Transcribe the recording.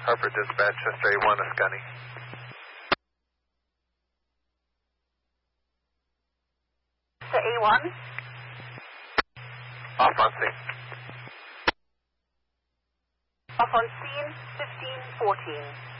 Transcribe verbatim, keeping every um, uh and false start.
Harper Dispatch, Chester A one, Ascani. Chester A one. Off on scene. Off on scene, fifteen fourteen.